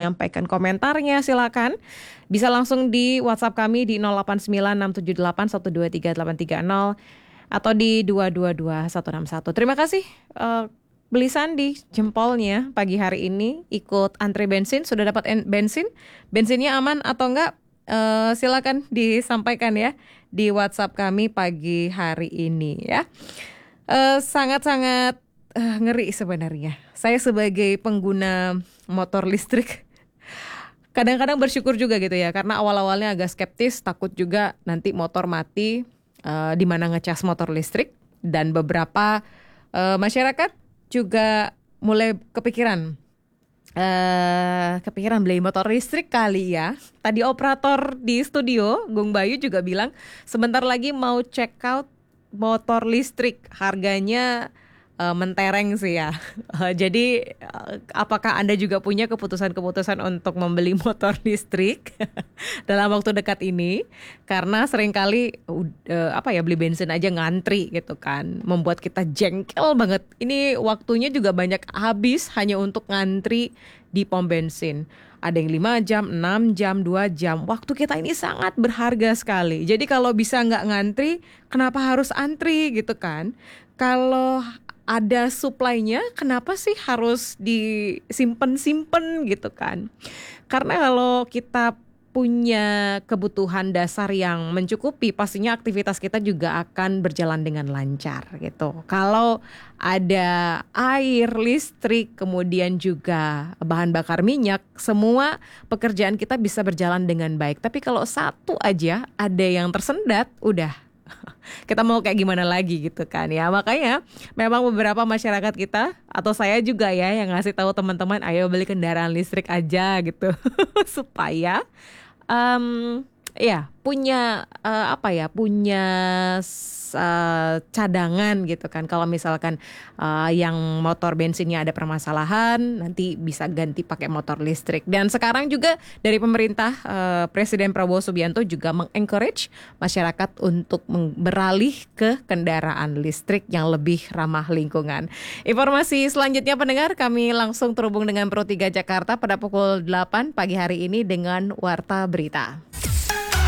menyampaikan komentarnya silakan. Bisa langsung di WhatsApp kami di 089678123830 atau di 222161. Terima kasih Beli Sandi jempolnya pagi hari ini ikut antri bensin. Sudah dapat bensin? Bensinnya aman atau enggak? Silakan disampaikan ya di WhatsApp kami pagi hari ini ya. Sangat-sangat ngeri sebenarnya. Saya sebagai pengguna motor listrik kadang-kadang bersyukur juga gitu ya, karena awal-awalnya agak skeptis, takut juga nanti motor mati di mana ngecas motor listrik, dan beberapa masyarakat juga mulai kepikiran beli motor listrik kali ya. Tadi operator di studio Gung Bayu juga bilang sebentar lagi mau check out motor listrik, harganya mentereng sih ya. Jadi apakah Anda juga punya keputusan-keputusan untuk membeli motor listrik dalam waktu dekat ini? Karena seringkali beli bensin aja ngantri gitu kan, membuat kita jengkel banget. Ini waktunya juga banyak habis hanya untuk ngantri di pom bensin. Ada yang 5 jam, 6 jam, 2 jam. Waktu kita ini sangat berharga sekali. Jadi kalau bisa nggak ngantri, kenapa harus antri gitu kan? Kalau ada supply-nya, kenapa sih harus disimpan-simpan gitu kan? Karena kalau kita punya kebutuhan dasar yang mencukupi, pastinya aktivitas kita juga akan berjalan dengan lancar gitu. Kalau ada air, listrik, kemudian juga bahan bakar minyak, semua pekerjaan kita bisa berjalan dengan baik. Tapi kalau satu aja ada yang tersendat, udah kita mau kayak gimana lagi gitu kan ya. Makanya memang beberapa masyarakat kita atau saya juga ya yang ngasih tahu teman-teman, ayo beli kendaraan listrik aja gitu supaya punya cadangan gitu kan. Kalau misalkan yang motor bensinnya ada permasalahan, nanti bisa ganti pakai motor listrik. Dan sekarang juga dari pemerintah, Presiden Prabowo Subianto juga mengencourage masyarakat untuk beralih ke kendaraan listrik yang lebih ramah lingkungan. Informasi selanjutnya pendengar, kami langsung terhubung dengan Pro 3 Jakarta pada pukul 8 pagi hari ini dengan Warta Berita.